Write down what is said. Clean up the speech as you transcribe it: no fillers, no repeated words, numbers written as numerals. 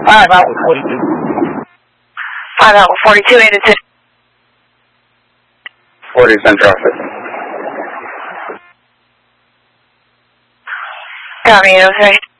5 out with 42. 5 out with 42, 8 and 6. 40 Central office. Copy, 803.